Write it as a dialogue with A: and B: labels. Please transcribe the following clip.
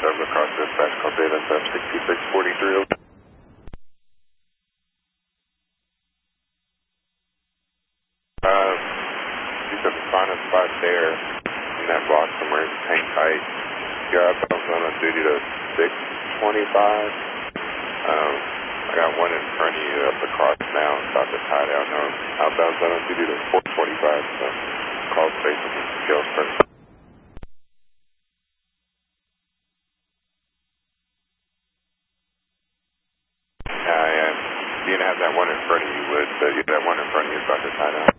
A: 7 across dispatch, call data SF 6643. You could find a spot there in that block somewhere, hang tight. You're outbound zone on duty to 625. I got one in front of you up across now, about to tie down now. Outbound zone on duty to 445, so call space with the scale first. Yeah, you didn't have that one in front of you, but that one in front of you is about to tie down.